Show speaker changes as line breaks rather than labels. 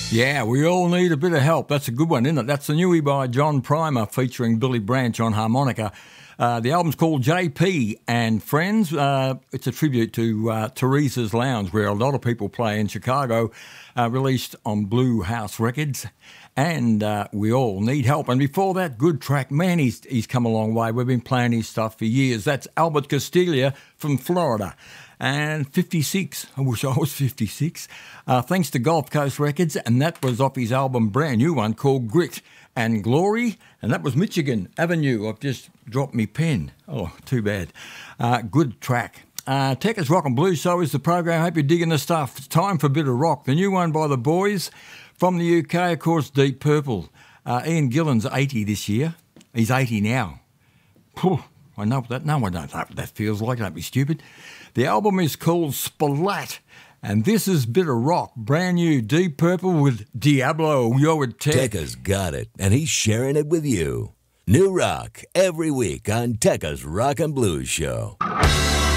Yeah, we all need a bit of help. That's a good one, isn't it? That's the newie by John Primer featuring Billy Branch on harmonica. The album's called JP and Friends. It's a tribute to Teresa's Lounge, where a lot of people play in Chicago, released on Blue House Records. And we all need help. And before that, good track. Man, he's come a long way. We've been playing his stuff for years. That's Albert Castiglia from Florida. And 56. I wish I was 56. Thanks to Gulf Coast Records. And that was off his album, brand new one, called Grit and Glory. And that was Michigan Avenue. I've just dropped me pen. Oh, too bad. Good track. Techers Rock and Blues Show is the program. I hope you're digging the stuff. It's time for a bit of rock. The new one by the boys from the UK, of course, Deep Purple. Ian Gillan's 80 this year. He's 80 now. Phew, I know that. No, I don't know what that feels like. Don't be stupid. The album is called Splat. And this is bit of rock. Brand new Deep Purple with Diablo. Yo, at Tech.
Tekka's got it, and he's sharing it with you. New rock every week on Tekka's Rock and Blues Show.